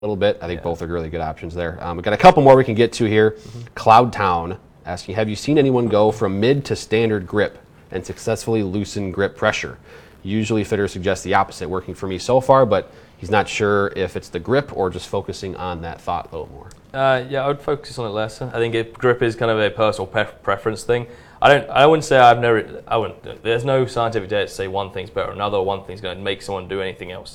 little bit. I think both are really good options there. We've got a couple more we can get to here. Cloud Town asking, have you seen anyone go from mid to standard grip and successfully loosen grip pressure? Usually fitters suggest the opposite, working for me so far, but he's not sure if it's the grip or just focusing on that thought a little more. Yeah, I would focus on it less. I think grip is kind of a personal preference thing. I wouldn't say there's no scientific data to say one thing's better than another, or one thing's going to make someone do anything else.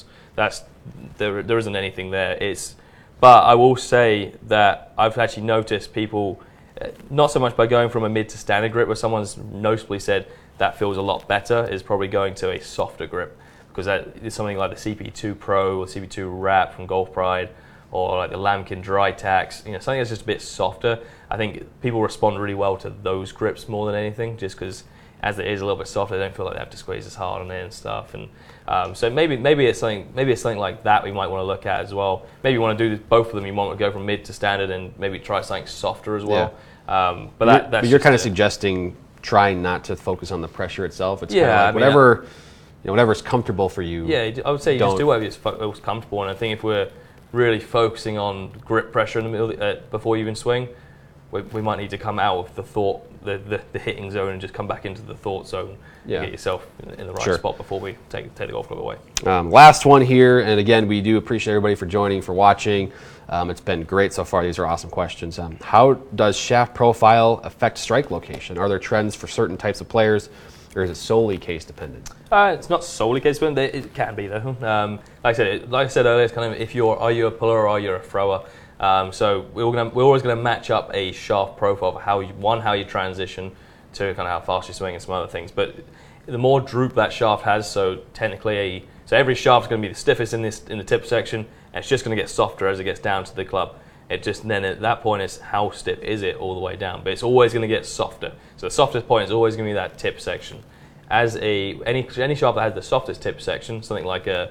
There isn't anything there. But I will say that I've actually noticed people, not so much by going from a mid to standard grip, where someone's noticeably said that feels a lot better, is probably going to a softer grip, because that is something like the CP2 Pro or CP2 Wrap from Golf Pride, or like the Lamkin Dry Tax, something that's just a bit softer. I think people respond really well to those grips more than anything, just because as it is a little bit softer, they don't feel like they have to squeeze as hard on it and stuff. And so maybe it's something like that we might want to look at as well. Maybe you want to do both of them. You want to go from mid to standard and maybe try something softer as well. Yeah. But you're kind of suggesting trying not to focus on the pressure itself. It's kind of like whatever's comfortable for you. Yeah, I would say you just do whatever's comfortable. And I think if we're really focusing on grip pressure in the middle before you even swing, we might need to come out of the thought, the hitting zone, and just come back into the thought zone. Yeah. Get yourself in the right spot before we take the golf club away. Last one here, and again, we do appreciate everybody for joining, for watching. It's been great so far. These are awesome questions. How does shaft profile affect strike location? Are there trends for certain types of players, or is it solely case dependent? It's not solely case dependent. It can be though. Like I said earlier, it's kind of are you a puller or are you a thrower? So we're always going to match up a shaft profile of how you transition to kind of how fast you swing and some other things. But the more droop that shaft has, so technically every shaft is going to be the stiffest in the tip section, and it's just going to get softer as it gets down to the club. Then at that point is how stiff is it all the way down, but it's always going to get softer. So the softest point is always going to be that tip section. As any shaft that has the softest tip section, something like an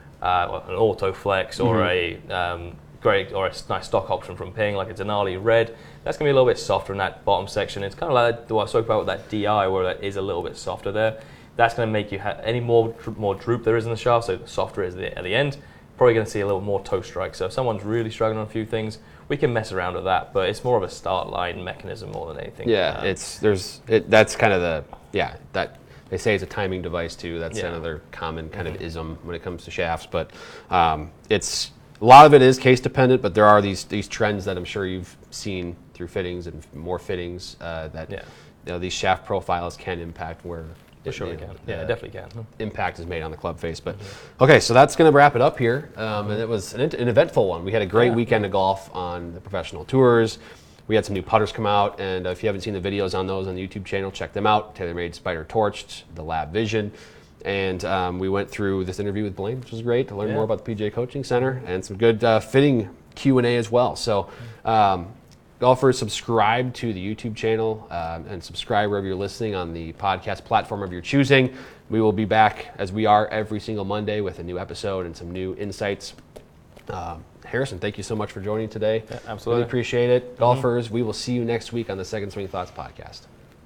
Auto Flex or a nice stock option from Ping, like a Denali Red, that's going to be a little bit softer in that bottom section. It's kind of like what I spoke about with that DI, where that is a little bit softer there. That's going to make you have any more droop there is in the shaft, so the softer it is at the end, probably going to see a little more toe strike. So if someone's really struggling on a few things, we can mess around with that, but it's more of a start line mechanism more than anything. Yeah, that's kind of that they say it's a timing device too. That's another common kind of ism when it comes to shafts, but it's a lot of it is case dependent, but there are these trends that I'm sure you've seen through fittings and more fittings that these shaft profiles can impact where it definitely can. Impact is made on the club face. But okay, so that's going to wrap it up here. And it was an eventful one. We had a great weekend of golf on the professional tours. We had some new putters come out, and if you haven't seen the videos on those on the YouTube channel, check them out. TaylorMade Spider Torched, the Lab Vision. And we went through this interview with Blaine, which was great to learn more about the PGA Coaching Center, and some good fitting Q&A as well. So golfers, subscribe to the YouTube channel and subscribe wherever you're listening on the podcast platform of your choosing. We will be back, as we are every single Monday, with a new episode and some new insights. Harrison, thank you so much for joining today. Yeah, absolutely. Really appreciate it. Golfers, we will see you next week on the Second Swing Thoughts podcast.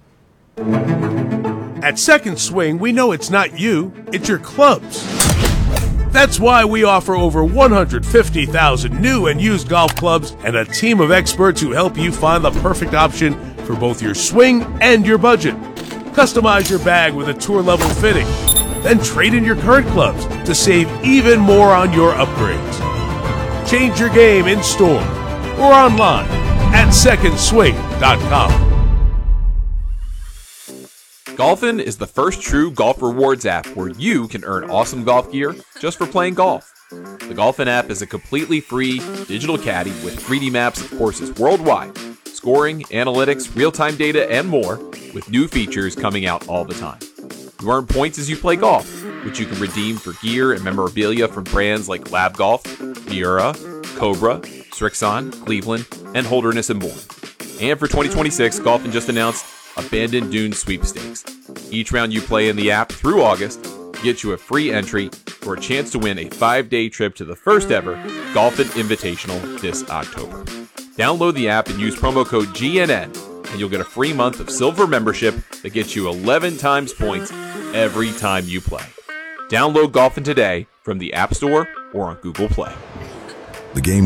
At Second Swing, we know it's not you, it's your clubs. That's why we offer over 150,000 new and used golf clubs and a team of experts who help you find the perfect option for both your swing and your budget. Customize your bag with a tour-level fitting. Then trade in your current clubs to save even more on your upgrades. Change your game in store or online at secondswing.com. Golfin is the first true golf rewards app where you can earn awesome golf gear just for playing golf. The Golfin app is a completely free digital caddy with 3D maps of courses worldwide, scoring, analytics, real-time data, and more, with new features coming out all the time. You earn points as you play golf, which you can redeem for gear and memorabilia from brands like Lab Golf, Miura, Cobra, Strixon, Cleveland, and Holderness and more. And for 2026, Golfin just announced Abandoned Dunes Sweepstakes. Each round you play in the app through August gets you a free entry for a chance to win a 5-day trip to the first ever Golfin Invitational this October. Download the app and use promo code GNN, and you'll get a free month of silver membership that gets you 11 times points every time you play. Download Golfin today from the App Store or on Google Play. The game